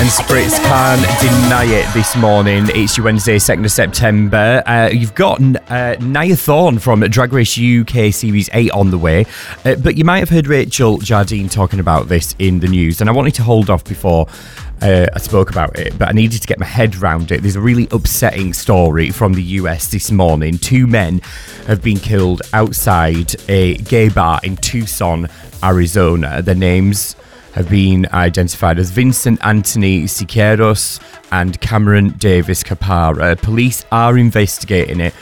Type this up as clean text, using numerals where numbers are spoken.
Spritz can't deny it this morning. It's your Wednesday, 2nd of September. You've got Nia Thorne from Drag Race UK Series 8 on the way. But you might have heard Rachel Jardine talking about this in the news. And I wanted to hold off before I spoke about it, but I needed to get my head around it. There's a really upsetting story from the US this morning. 2 men have been killed outside a gay bar in Tucson, Arizona. Their names have been identified as Vincent Anthony Siqueiros and Cameron Davis Capara. Police are investigating it